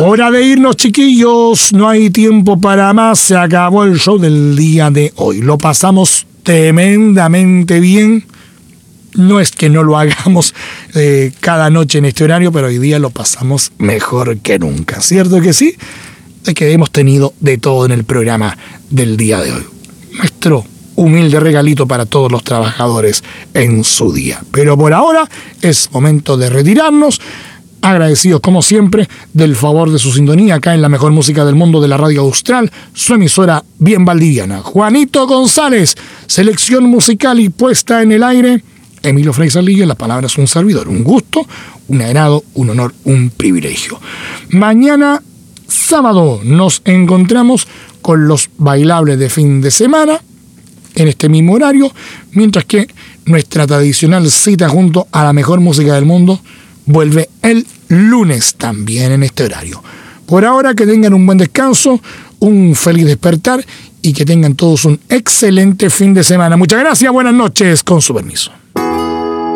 Hora de irnos, chiquillos. No hay tiempo para más. Se acabó el show del día de hoy. Lo pasamos tremendamente bien. No es que no lo hagamos cada noche en este horario, pero hoy día lo pasamos mejor que nunca. ¿Cierto que sí? Es que hemos tenido de todo en el programa del día de hoy. Nuestro humilde regalito para todos los trabajadores en su día. Pero por ahora es momento de retirarnos. Agradecidos como siempre del favor de su sintonía acá en la mejor música del mundo de la Radio Austral, su emisora bien valdiviana. Juanito González, selección musical y puesta en el aire. Emilio Frey Salillo, la palabra es un servidor. Un gusto, un agrado, un honor, un privilegio. Mañana, sábado, nos encontramos con los bailables de fin de semana en este mismo horario, mientras que nuestra tradicional cita junto a la mejor música del mundo vuelve el lunes también en este horario. Por ahora, que tengan un buen descanso, un feliz despertar y que tengan todos un excelente fin de semana. Muchas gracias, buenas noches, con su permiso.